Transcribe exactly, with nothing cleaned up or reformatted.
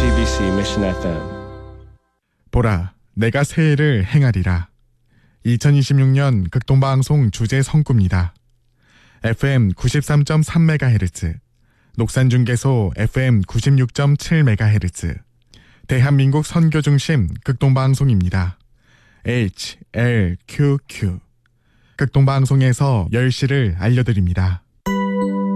지티비씨 Mission 에프엠. 보라, 내가 새해를 행하리라. 이천이십육 년 극동방송 주제 성구입니다. 에프엠 구십삼 점 삼 메가헤르츠, 녹산중계소 에프엠 구십육 점 칠 메가헤르츠, 대한민국 선교중심 극동방송입니다. 에이치 엘 큐 큐. 극동방송에서 열 시를 알려드립니다.